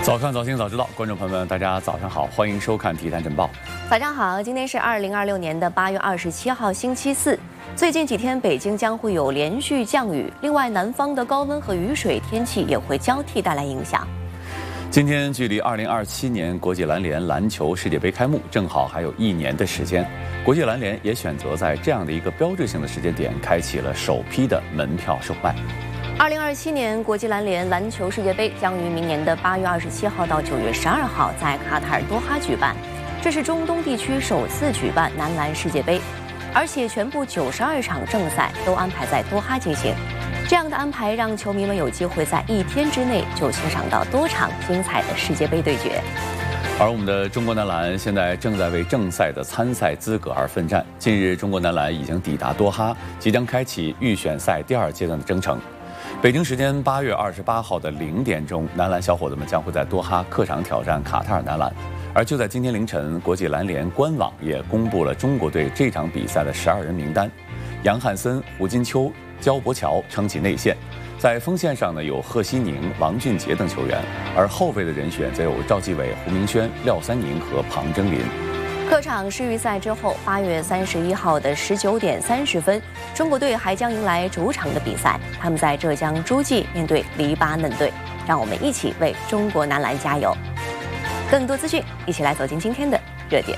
早看早听早知道，观众朋友们，大家早上好，欢迎收看《体坛晨报》。 早上好，今天是2026年8月27号，星期四。最近几天，北京将会有连续降雨，另外南方的高温和雨水天气也会交替带来影响。 今天距离2027年国际篮联篮球世界杯开幕正好还有1年的时间，国际篮联也选择在这样的一个标志性的时间点，开启了首批的门票售卖。 2027年国际篮联篮球世界杯将于明年的8月27号到9月12号在卡塔尔多哈举办，这是中东地区首次举办男篮世界杯，而且全部92场正赛都安排在多哈进行。这样的安排让球迷们有机会在1天之内就欣赏到多场精彩的世界杯对决。 而我们的中国男篮现在正在为正赛的参赛资格而奋战。近日，中国男篮已经抵达多哈，即将开启预选赛第2阶段的征程。北京时间8月28号的0点钟，男篮小伙子们将会在多哈客场挑战卡塔尔男篮。而就在今天凌晨，国际篮联官网也公布了中国队这场比赛的12人名单，杨汉森、胡金秋、焦博乔撑起内线，在锋线上呢有贺西宁、王俊杰等球员，而后卫的人选则有赵继伟、胡明轩、廖三宁和庞征林。 客场世预赛之后，8月31号的19点30分，中国队还将迎来主场的比赛，他们在浙江诸暨面对黎巴嫩队。让我们一起为中国男篮加油！更多资讯，一起来走进今天的热点。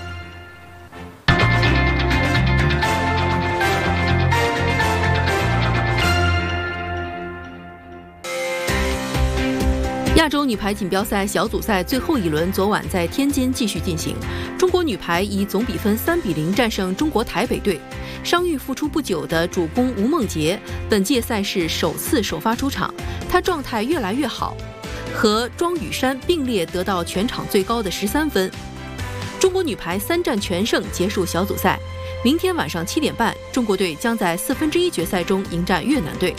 亚洲女排锦标赛小组赛最后一轮昨晚在天津继续进行，中国女排以总比分3-0战胜中国台北队。伤愈复出不久的主攻吴梦洁，本届赛事首次首发出场，她状态越来越好，和庄雨珊并列得到全场最高的13分。中国女排3战全胜结束小组赛，明天晚上7点半，中国队将在1/4决赛中迎战越南队。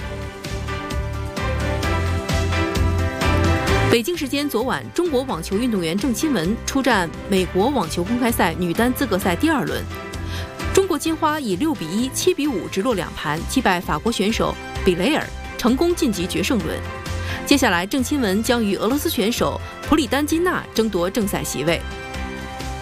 北京时间昨晚，中国网球运动员郑钦文出战美国网球公开赛女单资格赛第2轮，中国金花以6-1、7-5直落2盘击败法国选手比雷尔，成功晋级决胜轮。接下来，郑钦文将与俄罗斯选手普里丹金娜争夺正赛席位。